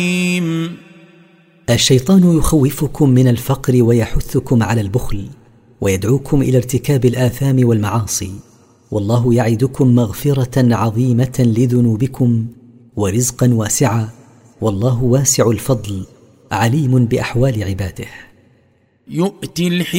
الشيطان يخوفكم من الفقر ويحثكم على البخل ويدعوكم إلى ارتكاب الآثام والمعاصي، والله يعدكم مغفرة عظيمة لذنوبكم ورزقا واسعا، والله واسع الفضل عليم بأحوال عباده. يؤتي